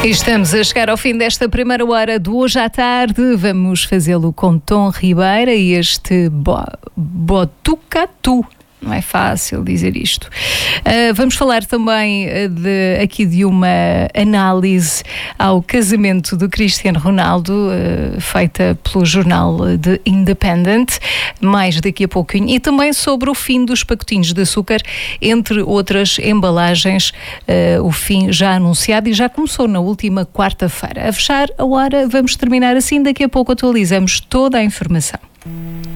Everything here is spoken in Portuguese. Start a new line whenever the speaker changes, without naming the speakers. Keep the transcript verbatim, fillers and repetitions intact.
E estamos a chegar ao fim desta primeira hora do Hoje à Tarde. Vamos fazê-lo com Tom Ribeira e este bo, Botucatu. Não é fácil dizer isto. Uh, vamos falar também de, aqui de uma análise ao casamento do Cristiano Ronaldo, uh, feita pelo jornal The Independent, mais daqui a pouquinho, e também sobre o fim dos pacotinhos de açúcar, entre outras embalagens, uh, o fim já anunciado e já começou na última quarta-feira. A fechar a hora, vamos terminar assim, daqui a pouco atualizamos toda a informação.